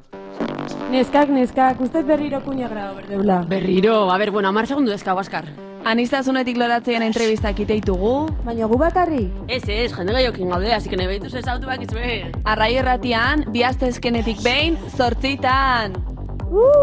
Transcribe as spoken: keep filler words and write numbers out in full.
Neskak, neskak, ustez berriro kuña graba berdeula. Berriro, a ber, bueno, amar segundu dezkago askar. Anistazunetik loratzean entrevistak iteitugu. Baina gu bakarri? Ez, ez, jende gaiokin gaude, así que nebeitu ezautu bakizue. Arrai erratian, bi astezkenetik behin, zortzitan. Uh!